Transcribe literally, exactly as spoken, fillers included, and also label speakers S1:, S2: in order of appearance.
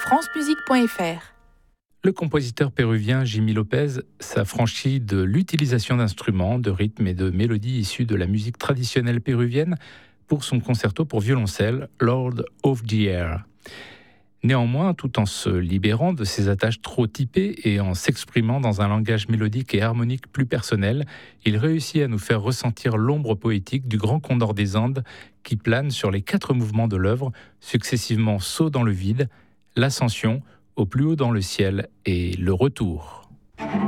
S1: francemusique point f r.
S2: Le compositeur péruvien Jimmy Lopez s'affranchit de l'utilisation d'instruments, de rythmes et de mélodies issus de la musique traditionnelle péruvienne pour son concerto pour violoncelle Lord of the Air. Néanmoins, tout en se libérant de ses attaches trop typées et en s'exprimant dans un langage mélodique et harmonique plus personnel, il réussit à nous faire ressentir l'ombre poétique du grand condor des Andes qui plane sur les quatre mouvements de l'œuvre, successivement Saut dans le vide, l'ascension, Au plus haut dans le ciel et le retour.